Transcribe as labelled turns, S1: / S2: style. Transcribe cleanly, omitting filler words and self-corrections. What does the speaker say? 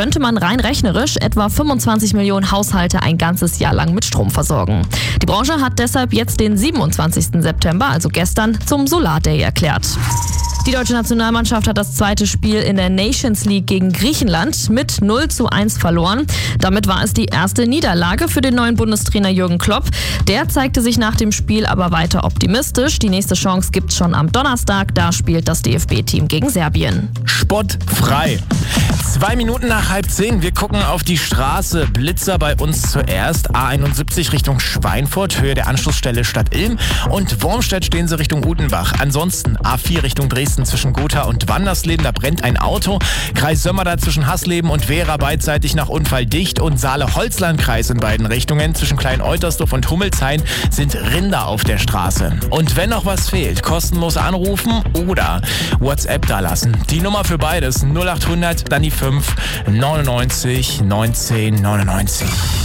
S1: könnte man rein rechnerisch etwa 25 Millionen Haushalte ein ganzes Jahr lang mit Strom versorgen. Die Branche hat deshalb jetzt den 27. September, also gestern, zum Solar-Day erklärt. Die deutsche Nationalmannschaft hat das zweite Spiel in der Nations League gegen Griechenland mit 0:1 verloren. Damit war es die erste Niederlage für den neuen Bundestrainer Jürgen Klopp. Der zeigte sich nach dem Spiel aber weiter optimistisch. Die nächste Chance gibt's schon am Donnerstag. Da spielt das DFB-Team gegen Serbien.
S2: Spottfrei. 2 Minuten nach 9:30. Wir gucken auf die Straße. Blitzer bei uns zuerst. A71 Richtung Schweinfurt, Höhe der Anschlussstelle Stadt Ilm. Und Wormstedt stehen sie Richtung Udenbach. Ansonsten A4 Richtung Dresden zwischen Gotha und Wandersleben. Da brennt ein Auto. Kreis Sömmerda zwischen Hasleben und Wehra beidseitig nach Unfall dicht. Und Saale-Holzland-Kreis in beiden Richtungen. Zwischen Klein-Eutersdorf und Hummelshain sind Rinder auf der Straße. Und wenn noch was fehlt, kostenlos anrufen oder WhatsApp dalassen. Die Nummer für beides 0800, dann die 5 99 19 99.